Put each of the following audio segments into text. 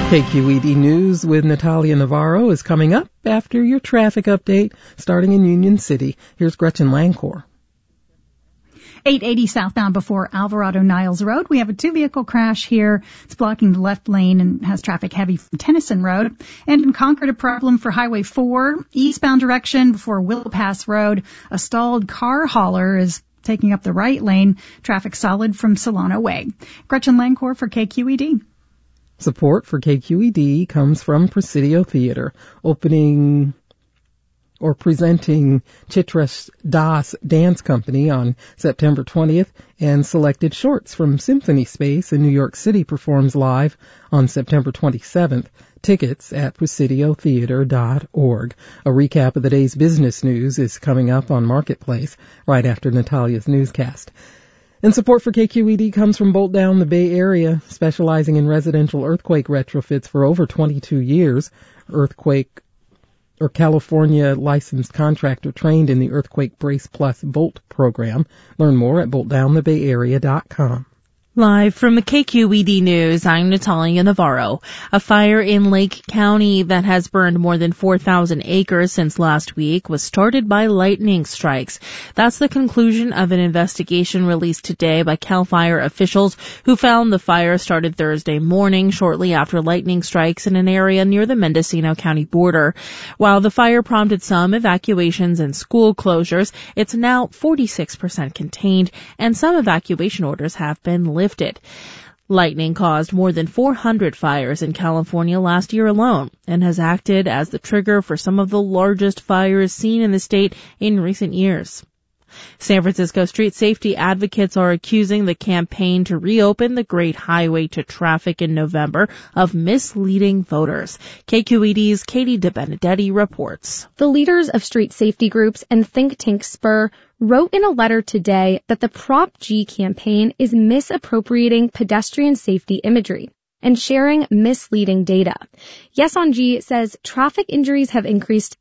KQED News with Natalia Navarro is coming up after your traffic update, starting in Union City. Here's Gretchen Lancor. 880 southbound before Alvarado Niles Road. We have a two-vehicle crash here. It's blocking the left lane and has traffic heavy from Tennyson Road. And in Concord, a problem for Highway 4, eastbound direction before Willow Pass Road. A stalled car hauler is taking up the right lane. Traffic solid from Solano Way. Gretchen Lancor for KQED. Support for KQED comes from Presidio Theater, opening or presenting Chitras Das Dance Company on September 20th, and selected shorts from Symphony Space in New York City performs live on September 27th. Tickets at presidiotheater.org. A recap of the day's business news is coming up on Marketplace right after Natalia's newscast. And support for KQED comes from Bolt Down the Bay Area, specializing in residential earthquake retrofits for over 22 years. California licensed contractor trained in the Earthquake Brace Plus Bolt program. Learn more at boltdownthebayarea.com. Live from KQED News, I'm Natalia Navarro. A fire in Lake County that has burned more than 4,000 acres since last week was started by lightning strikes. That's the conclusion of an investigation released today by CAL FIRE officials who found the fire started Thursday morning shortly after lightning strikes in an area near the Mendocino County border. While the fire prompted some evacuations and school closures, it's now 46% contained, and some evacuation orders have been lifted. Lightning caused more than 400 fires in California last year alone and has acted as the trigger for some of the largest fires seen in the state in recent years. San Francisco street safety advocates are accusing the campaign to reopen the Great Highway to traffic in November of misleading voters. KQED's Katie DeBenedetti reports. The leaders of street safety groups and think tank Spur wrote in a letter today that the Prop G campaign is misappropriating pedestrian safety imagery and sharing misleading data. Yes on G says traffic injuries have increased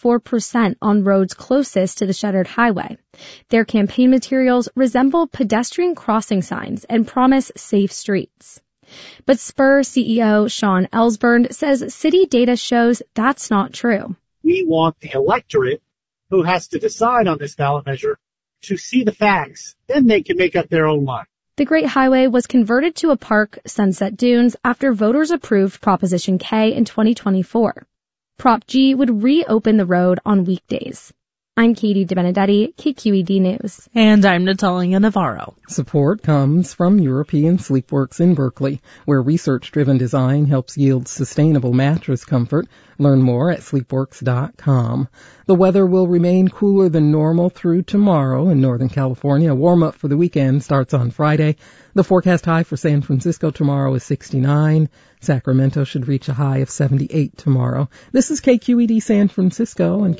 34% on roads closest to the shuttered highway. Their campaign materials resemble pedestrian crossing signs and promise safe streets. But Spur CEO Sean Ellsburn says city data shows that's not true. We want the electorate who has to decide on this ballot measure to see the facts. Then they can make up their own mind. The Great Highway was converted to a park, Sunset Dunes, after voters approved Proposition K in 2024. Prop G would reopen the road on weekdays. I'm Katie DeBenedetti, KQED News. And I'm Natalia Navarro. Support comes from European Sleepworks in Berkeley, where research-driven design helps yield sustainable mattress comfort. Learn more at sleepworks.com. The weather will remain cooler than normal through tomorrow in Northern California. A warm-up for the weekend starts on Friday. The forecast high for San Francisco tomorrow is 69. Sacramento should reach a high of 78 tomorrow. This is KQED San Francisco and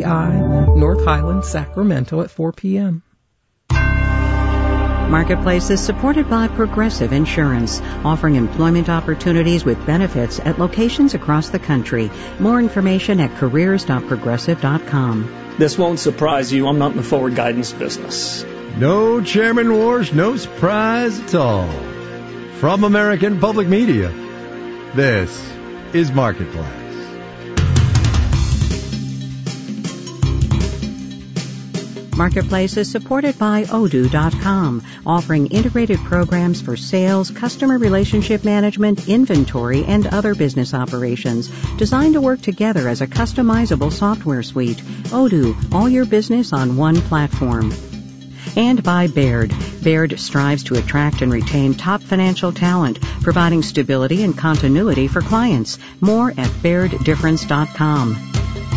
KQEI North Highlands, Sacramento at 4 p.m. Marketplace is supported by Progressive Insurance, offering employment opportunities with benefits at locations across the country. More information at careers.progressive.com. This won't surprise you. I'm not in the forward guidance business. No Chairman Warsh, no surprise at all. From American Public Media, this is Marketplace. Marketplace is supported by Odoo.com, offering integrated programs for sales, customer relationship management, inventory, and other business operations, designed to work together as a customizable software suite. Odoo, all your business on one platform. And by Baird. Baird strives to attract and retain top financial talent, providing stability and continuity for clients. More at BairdDifference.com.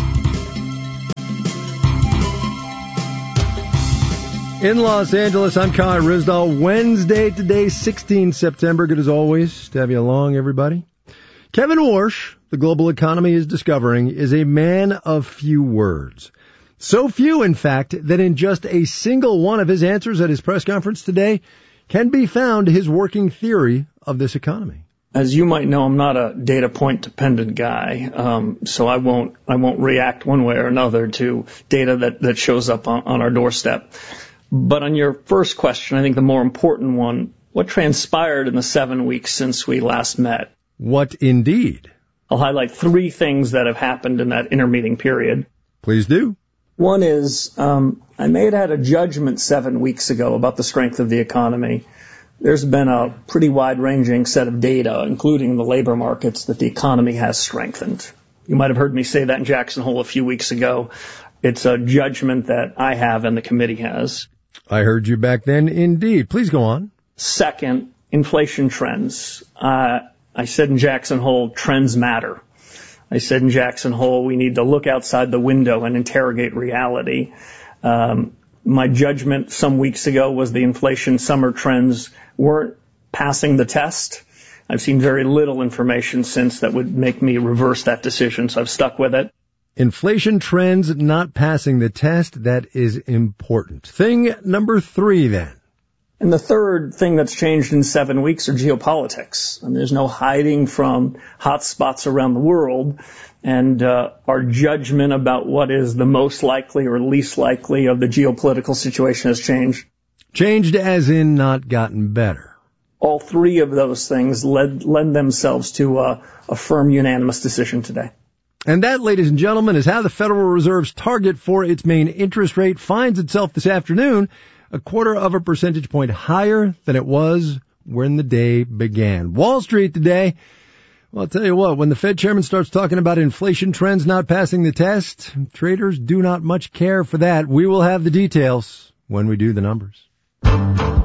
In Los Angeles, I'm Kai Risdall. Wednesday today, 16 September. Good as always to have you along, everybody. Kevin Warsh, the global economy is discovering, is a man of few words. So few, in fact, that in just a single one of his answers at his press conference today can be found his working theory of this economy. As you might know, I'm not a data point dependent guy, so I won't react one way or another to data that shows up on our doorstep. But on your first question, I think the more important one, what transpired in the 7 weeks since we last met? What indeed? I'll highlight 3 things that have happened in that intermeeting period. Please do. One is, I made out a judgment 7 weeks ago about the strength of the economy. There's been a pretty wide-ranging set of data, including the labor markets, that the economy has strengthened. You might have heard me say that in Jackson Hole a few weeks ago. It's a judgment that I have and the committee has. I heard you back then, indeed. Please go on. Second, inflation trends. I said in Jackson Hole, trends matter. I said in Jackson Hole, we need to look outside the window and interrogate reality. My judgment some weeks ago was the inflation summer trends weren't passing the test. I've seen very little information since that would make me reverse that decision, so I've stuck with it. Inflation trends not passing the test, that is important. Thing number 3, then. And the third thing that's changed in 7 weeks are geopolitics. And there's no hiding from hot spots around the world. And our judgment about what is the most likely or least likely of the geopolitical situation has changed. Changed as in not gotten better. All 3 of those things lend themselves to a firm unanimous decision today. And that, ladies and gentlemen, is how the Federal Reserve's target for its main interest rate finds itself this afternoon, 0.25 percentage point higher than it was when the day began. Wall Street today, well, I'll tell you what, when the Fed chairman starts talking about inflation trends not passing the test, traders do not much care for that. We will have the details when we do the numbers.